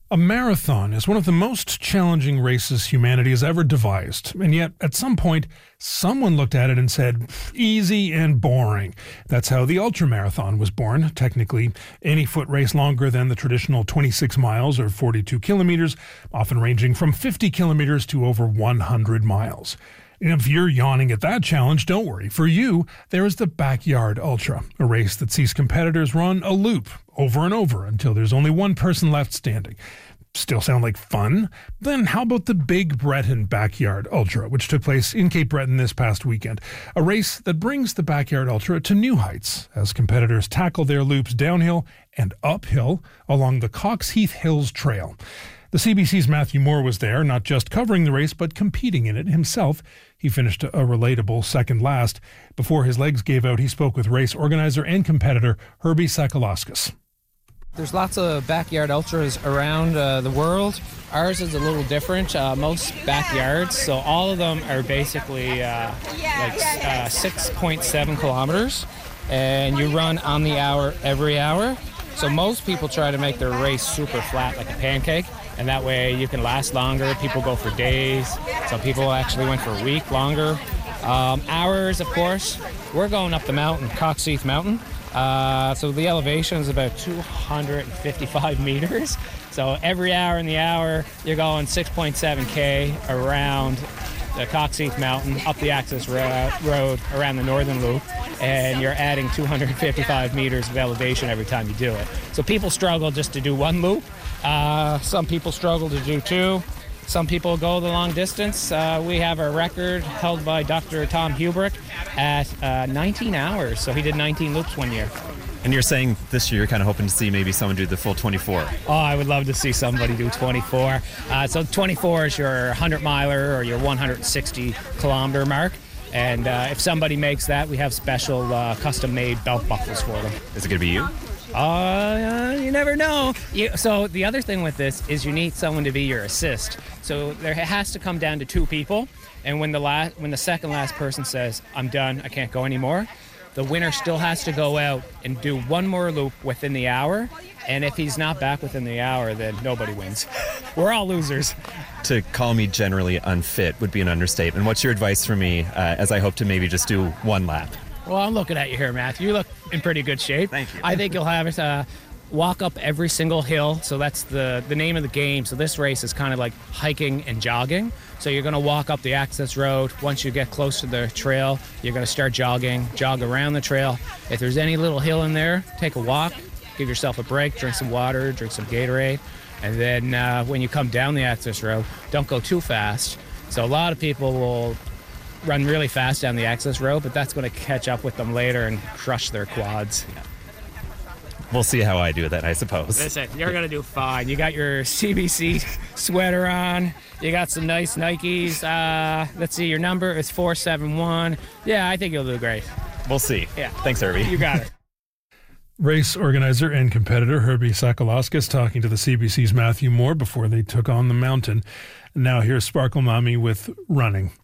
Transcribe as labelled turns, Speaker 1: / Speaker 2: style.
Speaker 1: A marathon is one of the most challenging races humanity has ever devised, and yet at some point, someone looked at it and said, easy and boring. That's how the ultramarathon was born. Technically, any foot race longer than the traditional 26 miles or 42 kilometers, often ranging from 50 kilometers to over 100 miles. And if you're yawning at that challenge, don't worry. For you, there is the Backyard Ultra, a race that sees competitors run a loop over and over until there's only one person left standing. Still sound like fun? Then how about the Big Breton Backyard Ultra, which took place in Cape Breton this past weekend? A race that brings the Backyard Ultra to new heights as competitors tackle their loops downhill and uphill along the Cox Heath Hills Trail. The CBC's Matthew Moore was there, not just covering the race, but competing in it himself. He finished a relatable second last. Before his legs gave out, he spoke with race organizer and competitor Herbie Sakalauskas.
Speaker 2: There's lots of backyard ultras around the world. Ours is a little different. Most backyards, so all of them are basically 6.7 kilometers, and you run on the hour every hour. So most people try to make their race super flat like a pancake, and that way you can last longer. People go for days. Some people actually went for a week longer. Ours, of course, we're going up the mountain, Cox Heath Mountain. So the elevation is about 255 meters. So every hour in the hour, you're going 6.7K around the Cox Heath Mountain, up the access road around the northern loop, and you're adding 255 meters of elevation every time you do it. So people struggle just to do one loop. Some people struggle to do two. Some people go the long distance. We have a record held by Dr. Tom Hubrick at 19 hours. So he did 19 loops one year.
Speaker 3: And you're saying this year you're kind of hoping to see maybe someone do the full 24.
Speaker 2: Oh, I would love to see somebody do 24. So 24 is your 100 miler or your 160 kilometer mark. And if somebody makes that, we have special custom-made belt buckles for them.
Speaker 3: Is it going to be you?
Speaker 2: You never know. So the other thing with this is you need someone to be your assist. So there has to come down to two people. And when the second last person says, I'm done, I can't go anymore, the winner still has to go out and do one more loop within the hour. And if he's not back within the hour, then nobody wins. We're all losers.
Speaker 3: To call me generally unfit would be an understatement. What's your advice for me as I hope to maybe just do one lap?
Speaker 2: Well, I'm looking at you here, Matthew. You look in pretty good shape.
Speaker 3: Thank you.
Speaker 2: I think you'll have it. Walk up every single hill. So that's the name of the game. So this race is kind of like hiking and jogging. So you're going to walk up the access road. Once you get close to the trail, you're going to start jogging, jog around the trail. If there's any little hill in there, take a walk, give yourself a break, drink some water, drink some Gatorade. And then when you come down the access road, don't go too fast. So a lot of people will run really fast down the access road, but that's going to catch up with them later and crush their quads.
Speaker 3: We'll see how I do that, I suppose.
Speaker 2: Listen, you're going to do fine. You got your CBC sweater on. You got some nice Nikes. Let's see, your number is 471. Yeah, I think you'll do great.
Speaker 3: We'll see.
Speaker 2: Yeah.
Speaker 3: Thanks, Herbie.
Speaker 2: You got it.
Speaker 1: Race organizer and competitor Herbie Sakalauskas talking to the CBC's Matthew Moore before they took on the mountain. Now here's Sparkle Mommy with running.